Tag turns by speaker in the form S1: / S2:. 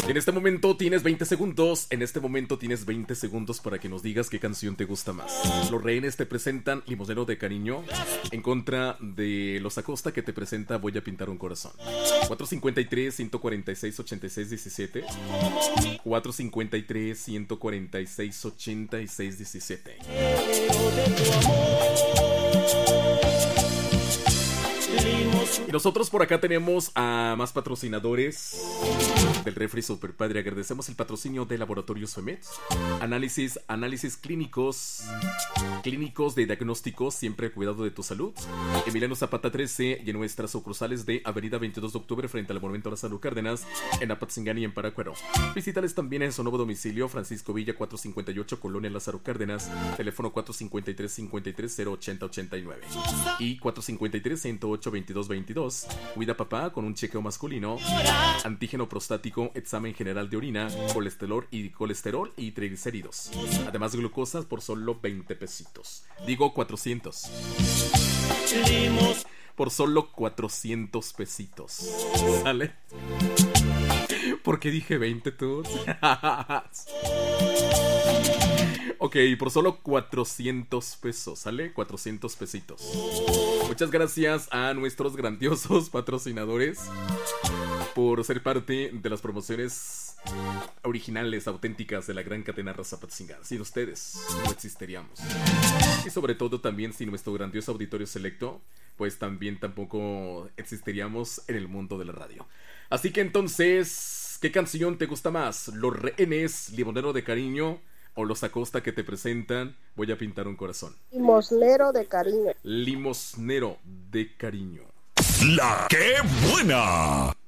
S1: En este momento tienes 20 segundos. En este momento tienes 20 segundos para que nos digas qué canción te gusta más. Los Rehenes te presentan Limosnero de Cariño en contra de Los Acosta, que te presenta Voy a pintar un corazón. 453-146-8617. 453-146-8617. Y nosotros por acá tenemos a más patrocinadores del Refri Super Padre. Agradecemos el patrocinio de Laboratorios FEMET. Análisis clínicos de diagnósticos, siempre al cuidado de tu salud. Emiliano Zapata 13 y en nuestras sucursales de Avenida 22 de Octubre frente al Monumento a Lázaro Cárdenas, en Apatzingán y en Paracuaro. Visítales también en su nuevo domicilio, Francisco Villa 458, Colonia Lázaro Cárdenas, teléfono 453-53-080-89 y 453-108-2222. Cuida papá con un chequeo masculino, antígeno prostático, examen general de orina, colesterol y triglicéridos. Además glucosa por solo 20 pesitos. Digo 400. Por solo 400 pesitos. ¿Sale? ¿Por qué dije 20 tú? Ok, por solo 400 pesos, ¿sale? 400 pesitos. Muchas gracias a nuestros grandiosos patrocinadores por ser parte de las promociones originales, auténticas de la gran cadena Raza Apatzingán. Sin ustedes no existiríamos. Y sobre todo también sin nuestro grandioso auditorio selecto, pues también tampoco existiríamos en el mundo de la radio. Así que entonces, ¿qué canción te gusta más? ¿Los Rehenes, Limosnero de Cariño, o Los Acosta, que te presentan Voy a pintar un corazón?
S2: Limosnero de Cariño.
S1: Limosnero de Cariño.
S3: ¡La qué buena!